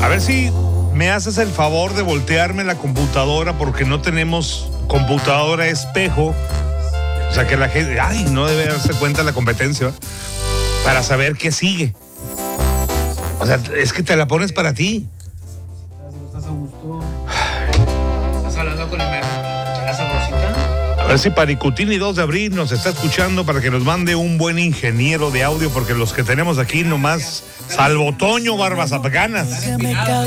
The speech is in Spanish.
A ver si me haces el favor de voltearme la computadora porque no tenemos computadora espejo. O sea que la gente, no debe darse cuenta de la competencia para saber qué sigue. O sea, es que te la pones para ti. ¿Estás a gusto? ¿Estás hablando con el la sabrosita? A ver si Paricutini 2 de abril nos está escuchando para que nos mande un buen ingeniero de audio, porque los que tenemos aquí nomás, salvo Toño Barbas Afganas.